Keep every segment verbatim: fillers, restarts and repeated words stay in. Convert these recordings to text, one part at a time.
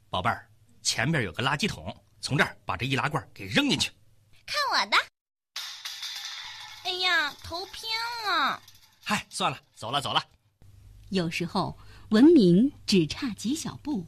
宝贝儿，前边有个垃圾桶，从这儿把这易拉罐给扔进去。 看我的！哎呀，头偏了。 嗨，算了，走了走了。 有时候文明只差几小步。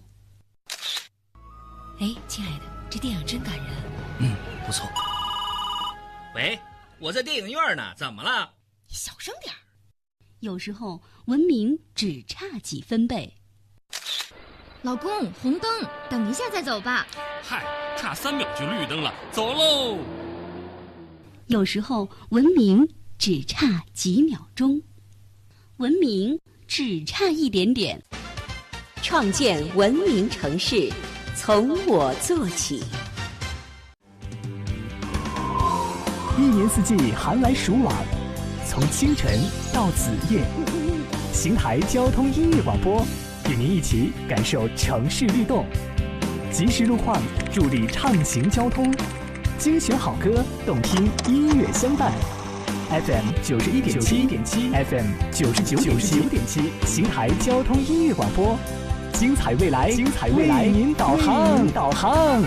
哎，亲爱的，这电影真感人。 嗯，不错。 喂，我在电影院呢，怎么了？ 你小声点儿。 有时候文明只差几分贝。 老公，红灯，等一下再走吧。 嗨，差三秒就绿灯了，走喽。 有时候文明只差几秒钟，文明只差一点点。 创建文明城市，从我做起。 一年四季寒来暑往，从清晨到子夜，邢台交通音乐广播与您一起感受城市律动，及时路况助力畅行交通，精选好歌，动听音乐相伴。F M 九十一点七 ，F M 九十九点七，邢台交通音乐广播，精彩未来，精彩未来，为您导航，导航。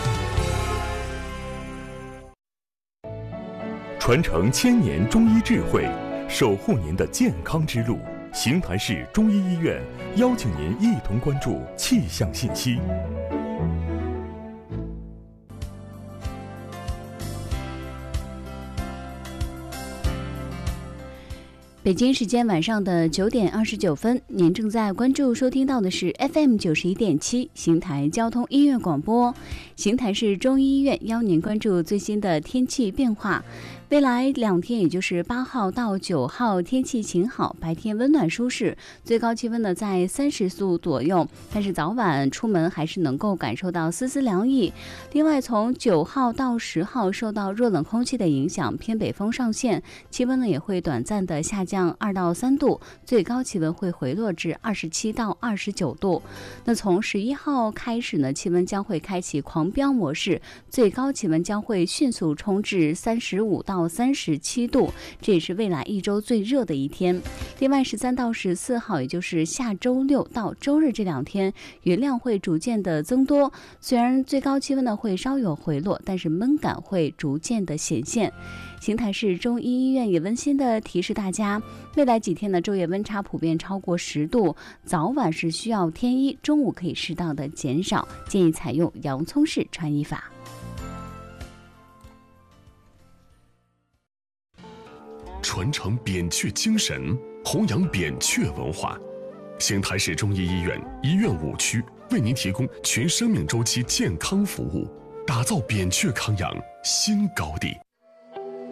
传承千年中医智慧，守护您的健康之路。邢台市中医医院邀请您一同关注气象信息。 北京时间晚上的九点二十九分，您正在关注收听到的是 F M 九十一点七邢台交通音乐广播。邢台市中医医院邀您关注最新的天气变化。未来两天，也就是八号到九号，天气晴好，白天温暖舒适，最高气温呢在三十度左右，但是早晚出门还是能够感受到丝丝凉意。另外，从九号到十号，受到热冷空气的影响，偏北风上线，气温呢也会短暂的下降二到三度，最高气温会回落至二十七到二十九度。那从十一号开始呢，气温将会开启狂飙模式，最高气温将会迅速冲至三十五到三十七度，这也是未来一周最热的一天。另外，十三到十四号，也就是下周六到周日这两天，云量会逐渐的增多，虽然最高气温呢会稍有回落，但是闷感会逐渐的显现。邢台市中医医院也温馨的提示大家，未来几天的昼夜温差普遍超过十度，早晚是需要添衣，中午可以适当的减少，建议采用洋葱式穿衣法。 传承扁鹊精神，弘扬扁鹊文化。邢台市中医医院医院五区为您提供全生命周期健康服务，打造扁鹊康养新高地。